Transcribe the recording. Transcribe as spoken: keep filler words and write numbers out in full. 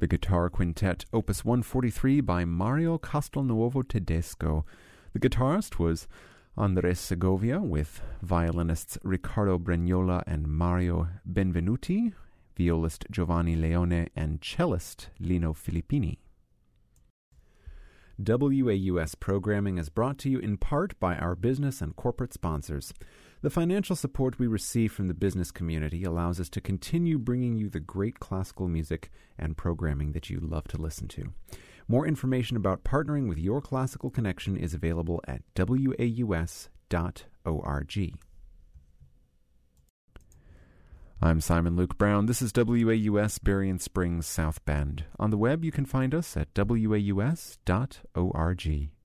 The Guitar Quintet, Opus one forty-three by Mario Castelnuovo Tedesco. The guitarist was Andres Segovia, with violinists Riccardo Bregnola and Mario Benvenuti, violist Giovanni Leone, and cellist Lino Filippini. W A U S programming is brought to you in part by our business and corporate sponsors. The financial support we receive from the business community allows us to continue bringing you the great classical music and programming that you love to listen to. More information about partnering with your classical connection is available at w a u s dot org. I'm Simon Luke Brown. This is W A U S Berrien Springs South Bend. On the web, you can find us at w a u s dot org.